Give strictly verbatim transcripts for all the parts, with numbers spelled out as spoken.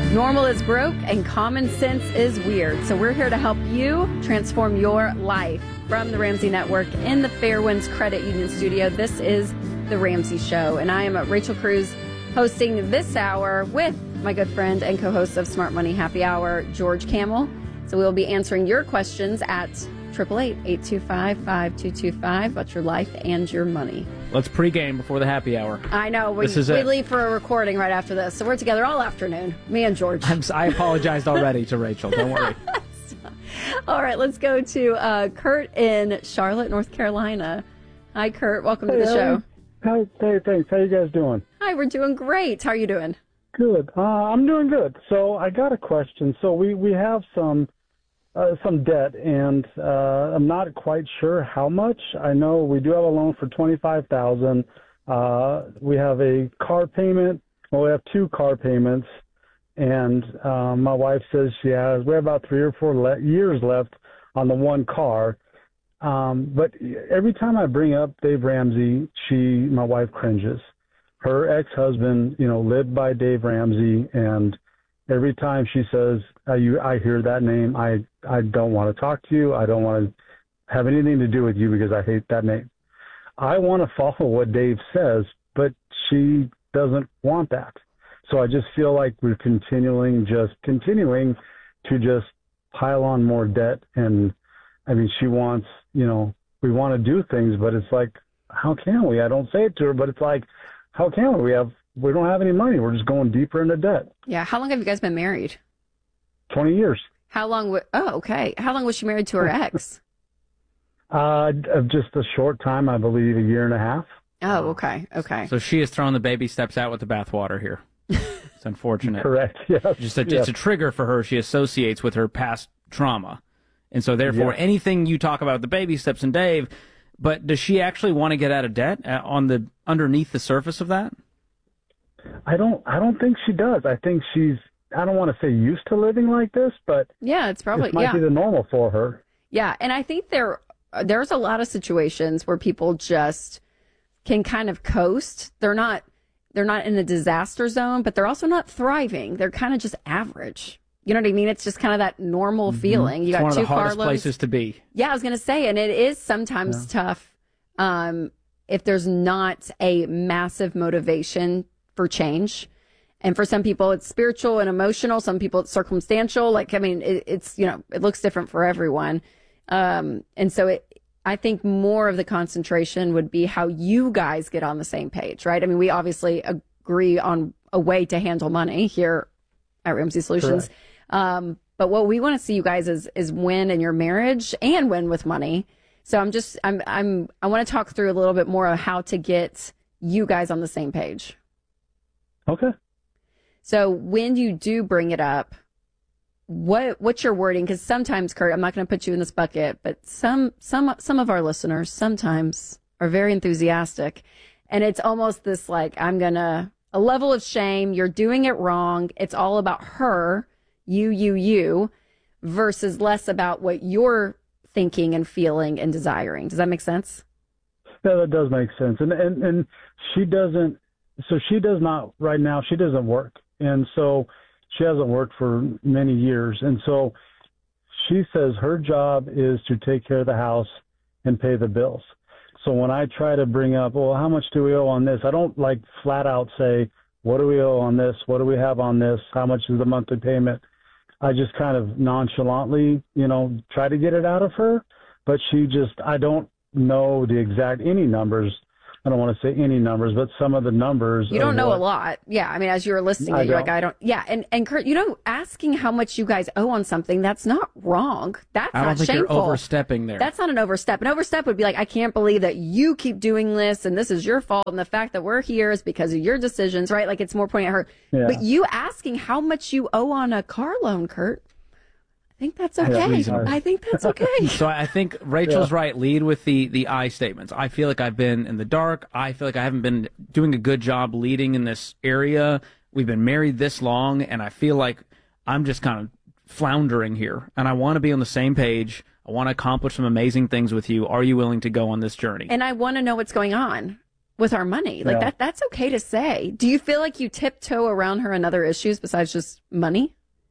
Normal is broke and common sense is weird. So we're here to help you transform your life. From the Ramsey Network in the Fairwinds Credit Union studio, this is The Ramsey Show. And I am Rachel Cruz, hosting this hour with my good friend and co-host of Smart Money Happy Hour, George Kamel. So we'll be answering your questions at eight eight eight, eight two five, five two two five about your life and your money. Let's pregame before the happy hour. I know. We, this is we it. leave for a recording right after this. So we're together all afternoon, me and George. I'm, I apologized already to Rachel. Don't worry. All right, let's go to uh, Kurt in Charlotte, North Carolina. Hi, Kurt. Welcome hey, to the show. Hi, hey, thanks. How you guys doing? Hi, we're doing great. How are you doing? Good. Uh, I'm doing good. So I got a question. So we, we have some uh, some debt, and uh, I'm not quite sure how much. I know we do have a loan for twenty-five thousand dollars. Uh, we have a car payment. Well, we have two car payments. And um, my wife says she has, we have about three or four le- years left on the one car. Um, but every time I bring up Dave Ramsey, she, my wife cringes. Her ex-husband, you know, lived by Dave Ramsey, and every time she says, uh, you, I hear that name, I, I don't want to talk to you. I don't want to have anything to do with you because I hate that name. I want to follow what Dave says, but she doesn't want that. So I just feel like we're continuing, just continuing to just pile on more debt. And I mean, she wants, you know, we want to do things, but it's like, how can we? I don't say it to her, but it's like, how can we? We have, we don't have any money. We're just going deeper into debt. Yeah. How long have you guys been married? twenty years. How long? W- oh, okay. How long was she married to her ex? uh, just a short time, I believe, a year and a half. Oh, okay. Okay. So she has thrown the baby steps out with the bathwater here. It's unfortunate. Correct. Yes. Just a, yes. It's a trigger for her. She associates with her past trauma. And so therefore, yes. anything you talk about the baby steps and Dave, but does she actually want to get out of debt uh, on the underneath the surface of that? I don't, I don't think she does. I think she's, I don't want to say used to living like this, but yeah, it's probably, it might yeah. be the normal for her. Yeah. And I think there, there's a lot of situations where people just can kind of coast. They're not, They're not in a disaster zone, but they're also not thriving. They're kind of just average. You know what I mean? It's just kind of that normal mm-hmm. feeling. You it's got one two of the hardest car loans. places to be. Yeah, I was going to say, and it is sometimes yeah. tough um, if there's not a massive motivation for change. And for some people, it's spiritual and emotional. Some people, it's circumstantial. Like, I mean, it, it's, you know, it looks different for everyone. Um, and so it, I think more of the concentration would be how you guys get on the same page, right? I mean, we obviously agree on a way to handle money here at Ramsey Solutions. Um, but what we want to see you guys is, is win in your marriage and win with money. So I'm just, I'm, I'm, I want to talk through a little bit more of how to get you guys on the same page. Okay. So when you do bring it up, What what's your wording? Because sometimes, Kurt, I'm not going to put you in this bucket, but some some some of our listeners sometimes are very enthusiastic, and it's almost this like I'm gonna a level of shame. You're doing it wrong. It's all about her, you, you, you, versus less about what you're thinking and feeling and desiring. Does that make sense? Yeah, that does make sense. And and and she doesn't. So she does not right now. She doesn't work, and so. She hasn't worked for many years. And so she says her job is to take care of the house and pay the bills. So when I try to bring up, well, how much do we owe on this? I don't like flat out say, what do we owe on this? What do we have on this? How much is the monthly payment? I just kind of nonchalantly, you know, try to get it out of her. But she just, I don't know the exact, any numbers. I don't want to say any numbers, but some of the numbers. You don't know what, a lot. Yeah. I mean, as you were listing I it, you're don't. like, I don't. Yeah. And, and Kurt, you know, asking how much you guys owe on something, that's not wrong. That's I don't not think shameful. You're overstepping there. That's not an overstep. An overstep would be like, I can't believe that you keep doing this and this is your fault. And the fact that we're here is because of your decisions, right? Like it's more pointing at her. Yeah. But you asking how much you owe on a car loan, Kurt, I think that's okay. I think that's okay. So I think Rachel's Yeah. right. Lead with the, the I statements. I feel like I've been in the dark. I feel like I haven't been doing a good job leading in this area. We've been married this long, and I feel like I'm just kind of floundering here. And I want to be on the same page. I want to accomplish some amazing things with you. Are you willing to go on this journey? And I want to know what's going on. with our money. Like Yeah. that, that's okay to say. Do you feel like you tiptoe around her on other issues besides just money?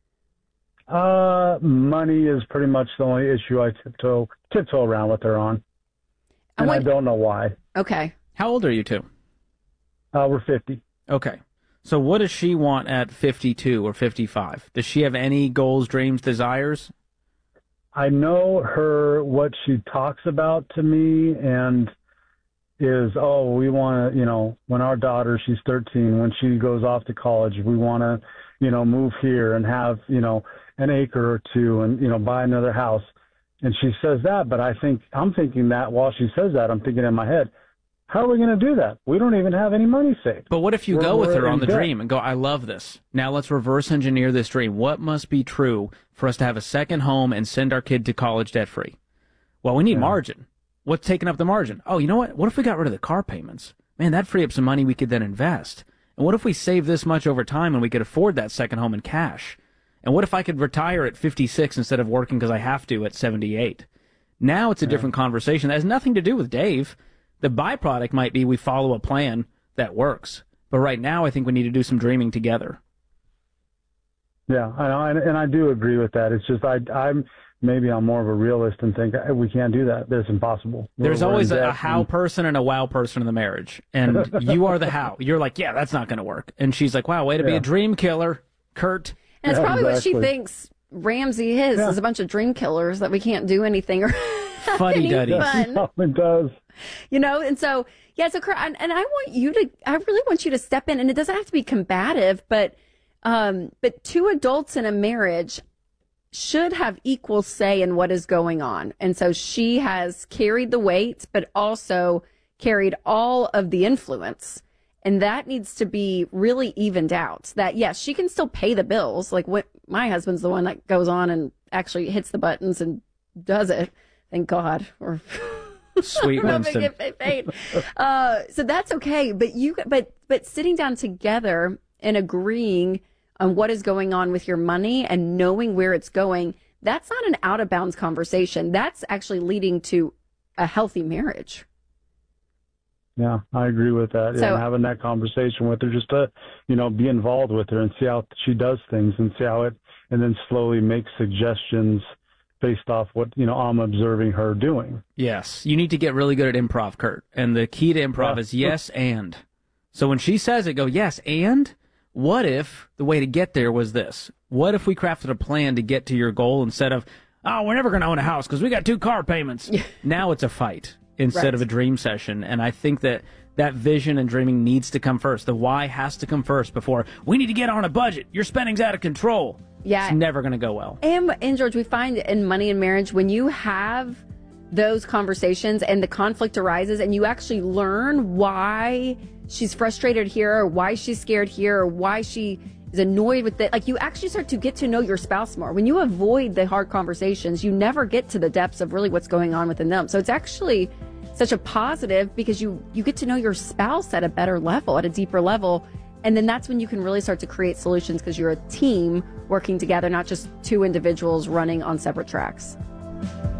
Uh, money is pretty much the only issue I tiptoe tiptoe around with her on, and when, I don't know why. Okay. How old are you two? Uh, we're fifty. Okay. So what does she want at fifty-two or fifty-five? Does she have any goals, dreams, desires? I know her, what she talks about to me, and is, oh, we want to, you know, when our daughter, she's thirteen, when she goes off to college, we want to, you know, move here and have, you know, an acre or two and, you know, buy another house. And she says that, but I think, I'm thinking that while she says that, I'm thinking in my head, how are we going to do that? We don't even have any money saved. But what if you We're- go with we're her on in the debt. dream and go, I love this. Now let's reverse engineer this dream. What must be true for us to have a second home and send our kid to college debt free? Well, we need Yeah. margin. What's taking up the margin? Oh, you know what? What if we got rid of the car payments? Man, that'd free up some money we could then invest. And what if we save this much over time and we could afford that second home in cash? And what if I could retire at fifty-six instead of working because I have to at seventy-eight? Now it's a different conversation. That has nothing to do with Dave. The byproduct might be we follow a plan that works. But right now, I think we need to do some dreaming together. Yeah, I know, and, and I do agree with that. It's just I, I'm maybe I'm more of a realist and think "Hey, we can't do that. That's impossible. We're- There's we're always in a, a debt how and- person and a wow person in the marriage. And you are the how. You're like, yeah, that's not going to work. And she's like, wow, way to be Yeah. a dream killer, Kurt. And it's Yeah, probably what she exactly. thinks Ramsey is, Yeah. is a bunch of dream killers that we can't do anything or have any Fuddy-duddy. fun. It does. You know, and so, yeah, so, Kurt, and, and I want you to, I really want you to step in, and it doesn't have to be combative, but, um, but two adults in a marriage should have equal say in what is going on. And so she has carried the weight, but also carried all of the influence. And that needs to be really evened out. That, yes, she can still pay the bills. Like, what, my husband's the one that goes on and actually hits the buttons and does it. Thank God. Or Sweet Robin Winston. get paid. Uh, so that's okay. But you, but but sitting down together and agreeing on what is going on with your money and knowing where it's going, that's not an out of bounds conversation. That's actually leading to a healthy marriage. Yeah, I agree with that. So- yeah, and having that conversation with her, just to, you know, be involved with her and see how she does things and see how it, and then slowly make suggestions based off what, you know, I'm observing her doing. Yes. You need to get really good at improv, Kurt. And the key to improv Yeah. is yes and. So when she says it, go, yes, and what if the way to get there was this? What if we crafted a plan to get to your goal instead of, oh, we're never going to own a house because we got two car payments. Now it's a fight instead Right. of a dream session. And I think that that vision and dreaming needs to come first. The why has to come first before we need to get on a budget. Your spending's out of control. Yeah. It's never going to go well. And, and George, we find in money and marriage, when you have those conversations and the conflict arises and you actually learn why she's frustrated here or why she's scared here or why she is annoyed with it, like you actually start to get to know your spouse more. When you avoid the hard conversations, you never get to the depths of really what's going on within them. So it's actually such a positive because you, you get to know your spouse at a better level, at a deeper level. And then that's when you can really start to create solutions because you're a team working together, not just two individuals running on separate tracks.